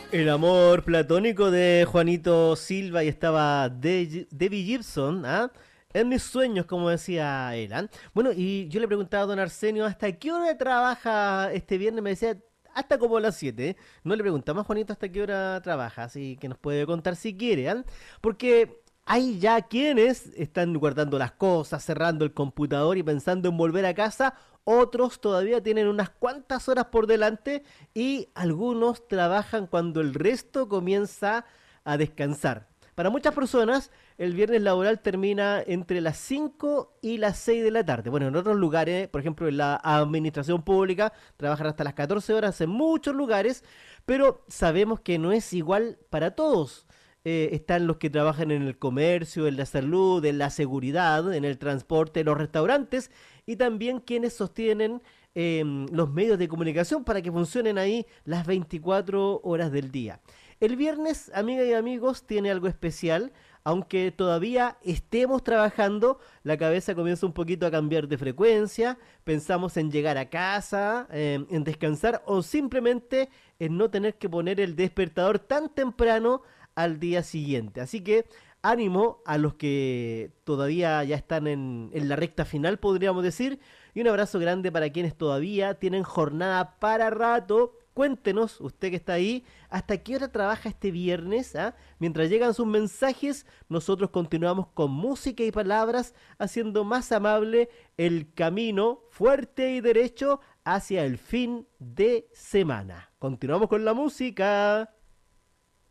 El amor platónico de Juanito Silva y estaba Debbie Gibson, ¿ah? En mis sueños, como decía él. ¿Ah? Bueno, y yo le preguntaba a don Arsenio hasta qué hora trabaja este viernes. Me decía hasta como las 7. No le preguntamos a Juanito hasta qué hora trabaja, así que nos puede contar si quiere. ¿Ah? Porque hay ya quienes están guardando las cosas, cerrando el computador y pensando en volver a casa. Otros todavía tienen unas cuantas horas por delante y algunos trabajan cuando el resto comienza a descansar. Para muchas personas, el viernes laboral termina entre las 5 y las 6 de la tarde. Bueno, en otros lugares, por ejemplo, en la administración pública, trabajan hasta las 14 horas en muchos lugares, pero sabemos que no es igual para todos. Están los que trabajan en el comercio, en la salud, en la seguridad, en el transporte, en los restaurantes y también quienes sostienen los medios de comunicación para que funcionen ahí las 24 horas del día. El viernes, amigas y amigos, tiene algo especial. Aunque todavía estemos trabajando, la cabeza comienza un poquito a cambiar de frecuencia. Pensamos en llegar a casa, en descansar o simplemente en no tener que poner el despertador tan temprano al día siguiente. Así que ánimo a los que todavía ya están en la recta final, podríamos decir, y un abrazo grande para quienes todavía tienen jornada para rato. Cuéntenos, usted que está ahí, ¿hasta qué hora trabaja este viernes? ¿Ah? Mientras llegan sus mensajes, nosotros continuamos con música y palabras, haciendo más amable el camino fuerte y derecho hacia el fin de semana. Continuamos con la música.